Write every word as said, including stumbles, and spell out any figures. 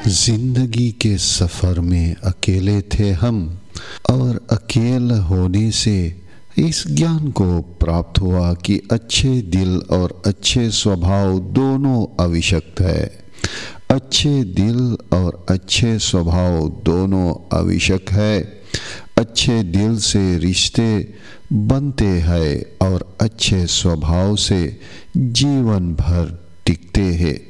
जिंदगी के सफ़र में अकेले थे हम, और अकेला होने से इस ज्ञान को प्राप्त हुआ कि अच्छे दिल और अच्छे स्वभाव दोनों आवश्यक है। अच्छे दिल और अच्छे स्वभाव दोनों आवश्यक है। अच्छे दिल से रिश्ते बनते हैं और अच्छे स्वभाव से जीवन भर टिकते हैं।